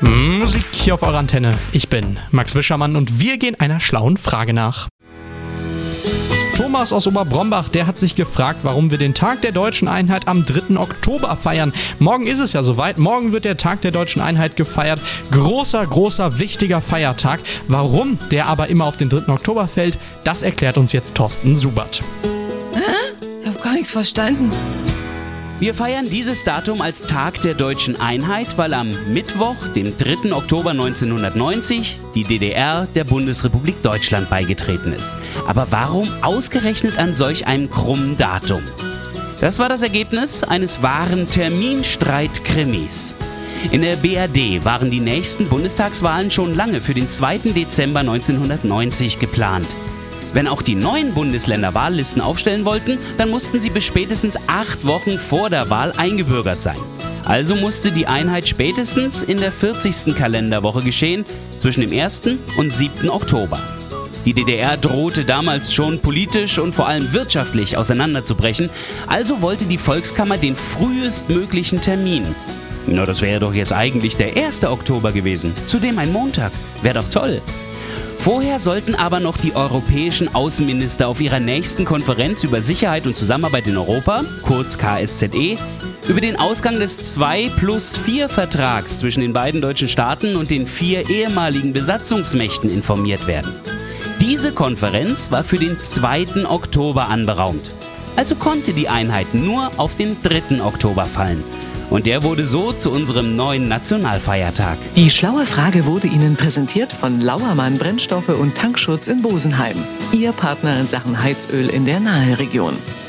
Musik hier auf eurer Antenne. Ich bin Max Wischermann und wir gehen einer schlauen Frage nach. Thomas aus Oberbrombach, der hat sich gefragt, warum wir den Tag der Deutschen Einheit am 3. Oktober feiern. Morgen ist es ja soweit, morgen wird der Tag der Deutschen Einheit gefeiert. Großer, wichtiger Feiertag. Warum der aber immer auf den 3. Oktober fällt, das erklärt uns jetzt Thorsten Subert. Ich hab gar nichts verstanden. Wir feiern dieses Datum als Tag der Deutschen Einheit, weil am Mittwoch, dem 3. Oktober 1990, die DDR der Bundesrepublik Deutschland beigetreten ist. Aber warum ausgerechnet an solch einem krummen Datum? Das war das Ergebnis eines wahren Terminstreit-Krimis. In der BRD waren die nächsten Bundestagswahlen schon lange für den 2. Dezember 1990 geplant. Wenn auch die neuen Bundesländer Wahllisten aufstellen wollten, dann mussten sie bis spätestens 8 Wochen vor der Wahl eingebürgert sein. Also musste die Einheit spätestens in der 40. Kalenderwoche geschehen, zwischen dem 1. und 7. Oktober. Die DDR drohte damals schon politisch und vor allem wirtschaftlich auseinanderzubrechen, also wollte die Volkskammer den frühestmöglichen Termin. Na, das wäre doch jetzt eigentlich der 1. Oktober gewesen, zudem ein Montag. Wäre doch toll. Vorher sollten aber noch die europäischen Außenminister auf ihrer nächsten Konferenz über Sicherheit und Zusammenarbeit in Europa, kurz KSZE, über den Ausgang des 2+4-Vertrags zwischen den beiden deutschen Staaten und den 4 ehemaligen Besatzungsmächten informiert werden. Diese Konferenz war für den 2. Oktober anberaumt. Also konnte die Einheit nur auf den 3. Oktober fallen. Und der wurde so zu unserem neuen Nationalfeiertag. Die schlaue Frage wurde Ihnen präsentiert von Lauermann Brennstoffe und Tankschutz in Bosenheim. Ihr Partner in Sachen Heizöl in der Naheregion.